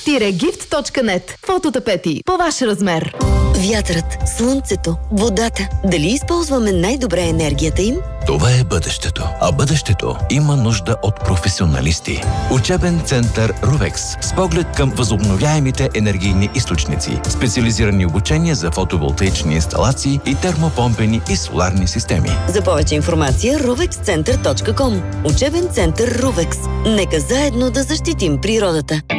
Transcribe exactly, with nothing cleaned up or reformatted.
gift точка нет. Фототапети по ваш размер. Вятърът, слънцето, водата. Дали използваме най-добре енергията им? Това е бъдещето. А бъдещето има нужда от професионалисти. Учебен център Рувекс с поглед към възобновяемите енергийни източници. Специализирани обучения за фотоволтаични инсталации и термопомпени и соларни системи. За повече информация рувекс център точка ком. Учебен център Рувекс. Нека заедно да защитим природата.